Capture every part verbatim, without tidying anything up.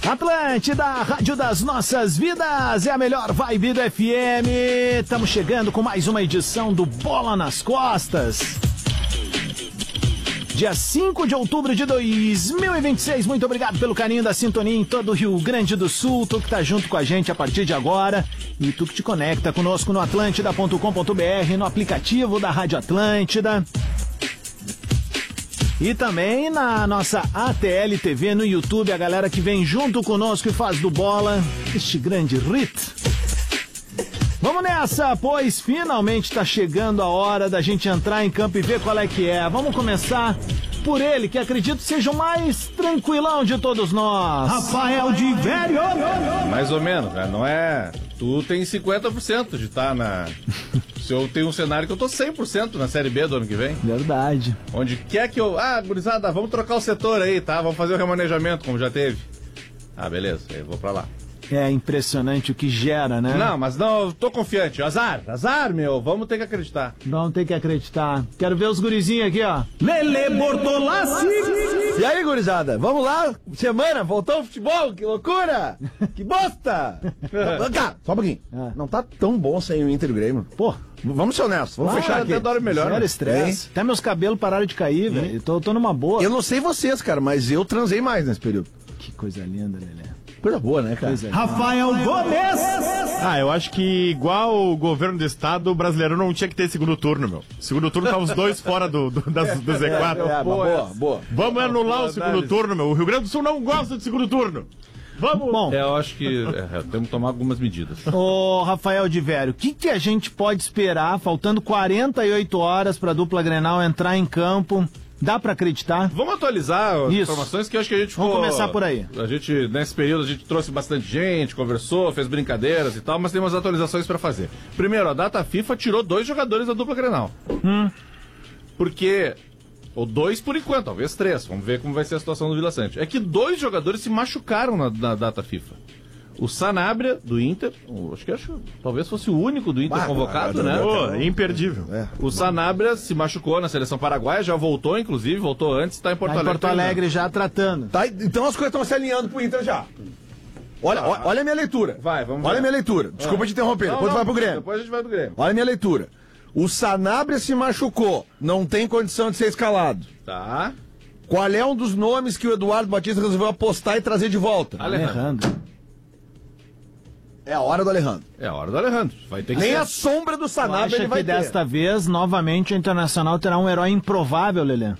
Atlântida, Rádio das Nossas Vidas, é a melhor vibe do F M. Estamos chegando com mais uma edição do Bola nas Costas. Dia cinco de outubro de dois mil e vinte e seis, muito obrigado pelo carinho da sintonia em todo o Rio Grande do Sul, tu que tá junto com a gente a partir de agora e tu que te conecta conosco no atlântida ponto com ponto b r, no aplicativo da Rádio Atlântida e também na nossa A T L T V no YouTube, a galera que vem junto conosco e faz do Bola este grande hit. Vamos nessa, pois finalmente tá chegando a hora da gente entrar em campo e ver qual é que é. Vamos começar por ele, que acredito seja o mais tranquilão de todos nós. Rafael de Vério! Mais ou menos, né? Não é... Tu tem cinquenta por cento de estar na... Se eu tenho um cenário que eu tô cem por cento na Série B do ano que vem. Verdade. Onde quer que eu... Ah, gurizada, vamos trocar o setor aí, tá? Vamos fazer o remanejamento, como já teve. Ah, beleza, aí eu vou pra lá. É impressionante o que gera, né? Não, mas não, eu tô confiante. Azar, azar, meu. Vamos ter que acreditar. Vamos ter que acreditar. Quero ver os gurizinhos aqui, ó. Lele Bortolassi! E aí, gurizada? Vamos lá? Semana, voltou o futebol? Que loucura! Que bosta! Cara, só um pouquinho. Ah. Não tá tão bom sem o Inter e o Grêmio. Pô, vamos ser honestos. Vamos Ah, fechar aqui. até dorme melhor, zero né? estresse. Até meus cabelos pararam de cair, velho. Tô, tô numa boa. Eu não sei vocês, cara, mas eu transei mais nesse período. Que coisa linda, Lelé. Coisa boa, né, cara? Coisa linda. Rafael Gomes! Ah, eu acho que igual o governo do estado, o brasileiro não tinha que ter segundo turno, meu. Segundo turno tá os dois fora do, do, das, do Z quatro. É, é, boa, boa, boa. Vamos anular boa o segundo análise. turno, meu. O Rio Grande do Sul não gosta de segundo turno. Vamos! Bom, É, eu acho que é, temos que tomar algumas medidas. ô Rafael de Vério, o que, que a gente pode esperar, faltando quarenta e oito horas pra dupla Grenal entrar em campo? Dá pra acreditar? Vamos atualizar as Isso. informações que eu acho que a gente Vamos ficou- começar por aí. A gente, nesse período, a gente trouxe bastante gente, conversou, fez brincadeiras e tal, mas tem umas atualizações pra fazer. Primeiro, a data FIFA tirou dois jogadores da dupla Grenal. Hum. Porque... Ou dois por enquanto, talvez três. Vamos ver como vai ser a situação do Vila Sante. É que dois jogadores se machucaram na, na data FIFA. O Sanabria, do Inter, o- acho que acho, talvez fosse o único do Inter Bah, convocado, bah, né? Pô, imperdível. É. O Sanabria se machucou na seleção paraguaia, já voltou, inclusive, voltou antes, está em Porto Tá em Alegre. Porto Alegre já tratando. Tá, então as coisas estão se alinhando pro Inter já. Olha, Ah. olha, olha a minha leitura. Vai, vamos Olha ver. a minha leitura. Desculpa te interromper, Não, depois não, vai pro Grêmio. Depois a gente vai pro Grêmio. Olha a minha leitura. O Sanabria se machucou, não tem condição de ser escalado. Tá. Qual é um dos nomes que o Eduardo Batista resolveu apostar e trazer de volta? Alejandro. É a hora do Alejandro. É a hora do Alejandro. Vai ter que Nem ser. a sombra do Tu Sanabria acha ele vai que ter. desta vez, novamente, o Internacional terá um herói improvável, Lelê?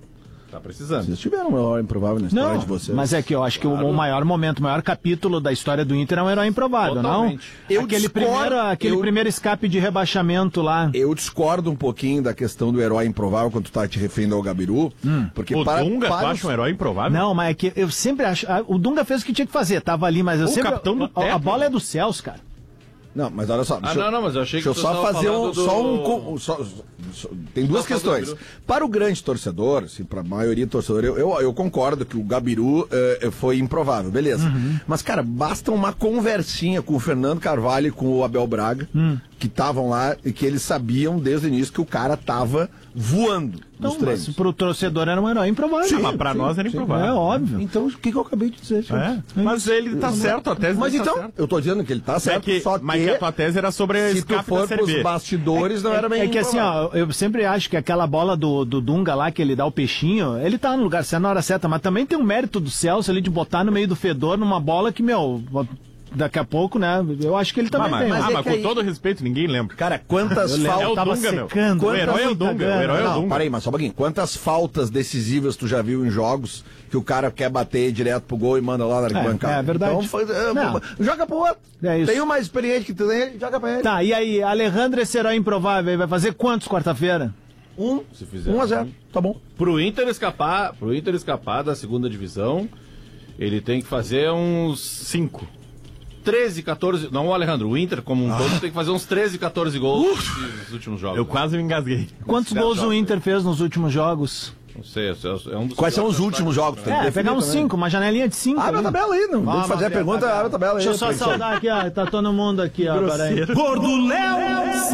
Tá precisando. Vocês tiveram uma hora improvável na história Não, de vocês. mas é que eu acho que o, o maior momento, o maior capítulo da história do Inter é um herói improvável, Totalmente. não? Eu aquele discordo, primeiro, aquele eu- primeiro escape de rebaixamento lá. Eu discordo um pouquinho da questão do herói improvável quando tu tá te referindo ao Gabiru. Porque O para, Dunga, tu para acha um herói improvável? Não, mas é que eu sempre acho. ah, O Dunga fez o que tinha que fazer, tava ali, mas eu O sempre. capitão do a, a teto, bola é dos céus, cara. Não, mas olha só. Ah, deixa eu- não, não, mas eu achei que Deixa eu tu só tava fazer um, falando do- só um. co- só- só- tem duas Só falando do questões. Gabiru. Para o grande torcedor, assim, para a maioria do torcedor, eu, eu, eu concordo que o Gabiru eh, foi improvável, beleza. Mas, cara, basta uma conversinha com o Fernando Carvalho e com o Abel Braga, que estavam lá e que eles sabiam desde o início que o cara tava voando nos Então, treinos. mas pro torcedor era um herói improvável. Sim, mas pra nós era improvável. É óbvio. Então, o que, que eu acabei de dizer? gente? É, mas ele tá certo, a tese Mas dele tá então, certa. eu tô dizendo que ele tá É certo, que, só mas que a tua tese era sobre a se tu escape da for Série pros B. bastidores, não era bem É que assim, improvável. ó, eu sempre acho que aquela bola do, do Dunga lá, que ele dá o peixinho, ele tá no lugar certo na hora certa, mas também tem um mérito do Celso ali de botar no meio do fedor numa bola que, meu, daqui a pouco, né, eu acho que ele também Ah, mas, tem. ah, Mas é mas que com aí- todo respeito, ninguém lembra. Cara, quantas Eu lembro, É o faltas... tava Dunga, meu. secando. O herói é o Dunga, o herói é o Não, Dunga. para aí, mas só um pouquinho. Quantas faltas decisivas tu já viu em jogos que o cara quer bater direto pro gol e manda lá na arquibancada? É, é verdade. Então, foi, é, Não. joga pro outro. É isso. Tem um mais experiente que tu tem, joga pra ele. Tá, e aí, Alejandro, esse herói improvável aí, vai fazer quantos quarta-feira? Um, Se fizer. um a zero. Tá bom. Pro Inter escapar, pro Inter escapar da segunda divisão, ele tem que fazer uns Cinco. treze, quatorze. Não, o Alejandro, o Inter como um todo tem que fazer uns treze, quatorze gols nos últimos jogos. Eu quase me engasguei. Quantos Dez gols o jogos. Inter fez nos últimos jogos? Não sei, é um dos Quais são os piores últimos jogos? Tem que É, definir pegar uns também. cinco, uma janelinha de cinco. Abre a ali. tabela aí, não. Vamos Vamos fazer a abrir a pergunta, tabela. abre a tabela aí. Deixa eu só produção. saudar aqui, ó, tá todo mundo aqui, ó. Peraí. Grosseiro. Gordo Léo!